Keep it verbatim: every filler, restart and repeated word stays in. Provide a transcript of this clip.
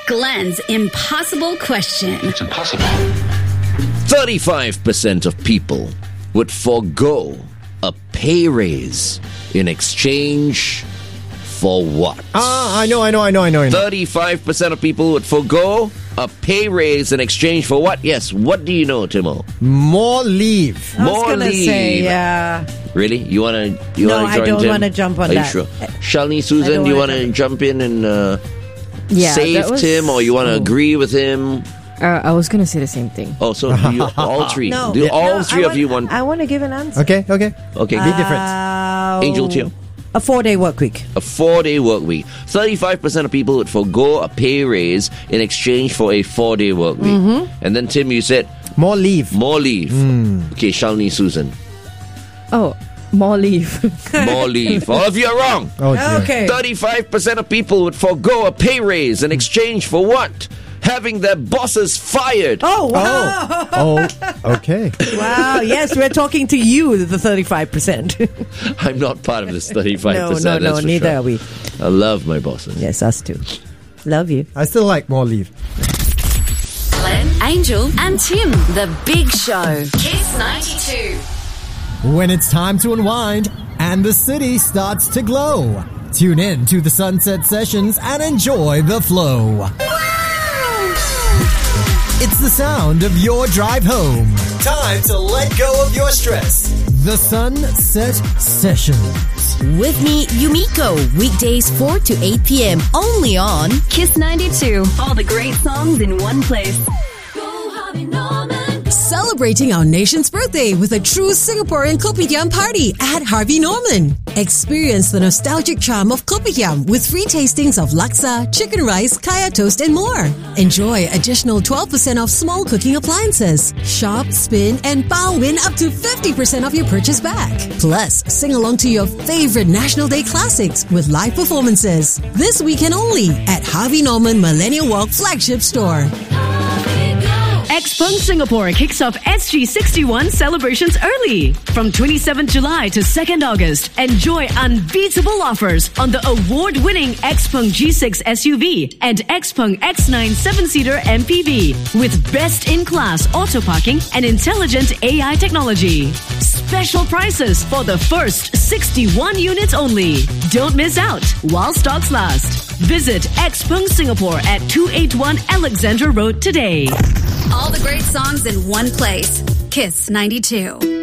Glenn's impossible question. It's impossible. thirty-five percent of people would forego a pay raise in exchange for what? Ah, I know, I know, I know, I know. I know. thirty-five percent of people would forego a pay raise in exchange for what? Yes, what do you know, Timo? More leave. I was More gonna leave. say, yeah. Really? You want to you No, wanna I join don't Tim? wanna jump on Are that. you sure? Shalini, I Susan, don't do you want wanna to jump in and uh, Yeah, save that was- Tim, or you want to oh. agree with him? Uh, I was gonna say the same thing. Oh, so do you, all three. No, Do all no, three I of you want... I want to give an answer. Okay, okay. Okay. Be different. Uh, Angel Teo. A four-day work week. A four-day work week. thirty-five percent of people would forego a pay raise in exchange for a four-day work week. Mm-hmm. And then, Tim, you said More leave. more leave. Hmm. Okay, Shalini, Susan. Oh, more leave. More leave. All of you are wrong. Oh, dear. Okay. thirty-five percent of people would forego a pay raise in exchange for what? Having their bosses fired. Oh, wow. Oh, okay. Wow. Yes, we're talking to you, the thirty-five percent. I'm not part of this thirty-five No, percent. no, no, that's for neither sure. are we. I love my bosses. Yes, us too. Love you. I still like more leave. Glenn, Angel, and Tim. The Big Show. Kiss ninety-two. When it's time to unwind and the city starts to glow, tune in to the Sunset Sessions and enjoy the flow. It's the sound of your drive home. Time to let go of your stress. The Sunset Sessions. With me, Yumiko, weekdays four to eight p.m. only on Kiss ninety-two. All the great songs in one place. Celebrating our nation's birthday with a true Singaporean Kopitiam party at Harvey Norman. Experience the nostalgic charm of Kopitiam with free tastings of laksa, chicken rice, kaya toast, and more. Enjoy additional twelve percent off small cooking appliances. Shop, spin, and bao win up to fifty percent of your purchase back. Plus, sing along to your favorite National Day classics with live performances. This weekend only at Harvey Norman Millennium Walk flagship store. Xpeng Singapore kicks off S G sixty-one celebrations early. From twenty-seventh July to second August, enjoy unbeatable offers on the award-winning Xpeng G six S U V and Xpeng X nine seven-seater M P V with best-in-class auto parking and intelligent A I technology. Special prices for the first sixty-one units only. Don't miss out while stocks last. Visit Xpeng Singapore at two eighty-one Alexandra Road today. All the great songs in one place. Kiss ninety-two.